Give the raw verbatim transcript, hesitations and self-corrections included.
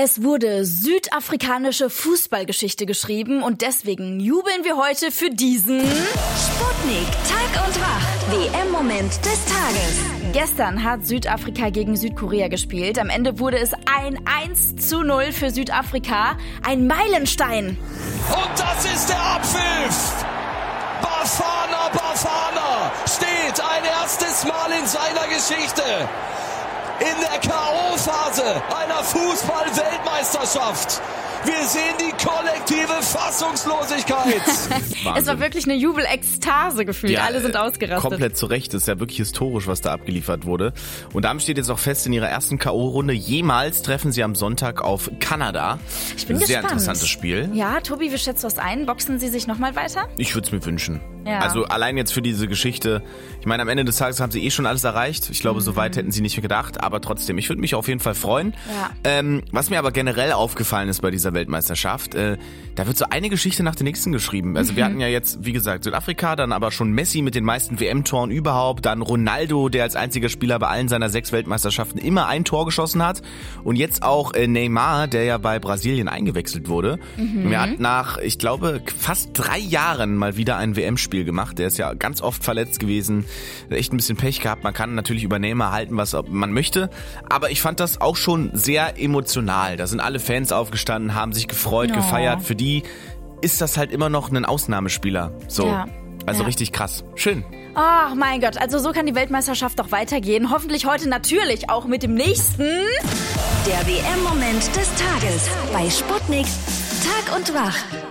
Es wurde südafrikanische Fußballgeschichte geschrieben und deswegen jubeln wir heute für diesen Sputnik Tag und Wach, W M-Moment des Tages. Gestern hat Südafrika gegen Südkorea gespielt. Am Ende wurde es ein eins zu null für Südafrika. Ein Meilenstein. Und das ist der Abpfiff. Bafana Bafana steht ein erstes Mal in seiner Geschichte in der K O-Phase einer Fußball-Weltmeisterschaft. Wir sehen die kollektive Fassungslosigkeit. Es war wirklich eine Jubelekstase gefühlt. Ja, alle sind ausgerastet. Komplett zu Recht. Das ist ja wirklich historisch, was da abgeliefert wurde. Und damit steht jetzt auch fest, in ihrer ersten K O-Runde jemals treffen sie am Sonntag auf Kanada. Ich bin Sehr gespannt. interessantes Spiel. Ja, Tobi, wie schätzt du das ein? Boxen sie sich nochmal weiter? Ich würde es mir wünschen. Ja. Also allein jetzt für diese Geschichte. Ich meine, am Ende des Tages haben sie eh schon alles erreicht. Ich glaube, mhm. so weit hätten sie nicht gedacht. Aber trotzdem, ich würde mich auf jeden Fall freuen. Ja. Ähm, was mir aber generell aufgefallen ist bei dieser Weltmeisterschaft, äh, da wird so eine Geschichte nach der nächsten geschrieben. Also mhm. wir hatten ja jetzt, wie gesagt, Südafrika, dann aber schon Messi mit den meisten W M-Toren überhaupt, dann Ronaldo, der als einziger Spieler bei allen seiner sechs Weltmeisterschaften immer ein Tor geschossen hat und jetzt auch äh, Neymar, der ja bei Brasilien eingewechselt wurde. Mhm. Er hat nach, ich glaube, fast drei Jahren mal wieder ein W M-Spiel gemacht. Der ist ja ganz oft verletzt gewesen, echt ein bisschen Pech gehabt. Man kann natürlich über Neymar halten, was man möchte, aber ich fand das auch schon sehr emotional. Da sind alle Fans aufgestanden, haben sich gefreut, oh. gefeiert. Für die ist das halt immer noch ein Ausnahmespieler. So, ja. also ja. richtig krass. Schön. Ach mein Gott, also so kann die Weltmeisterschaft doch weitergehen. Hoffentlich heute natürlich auch mit dem nächsten. Der W M-Moment des Tages bei Sputnik Tag und Wach.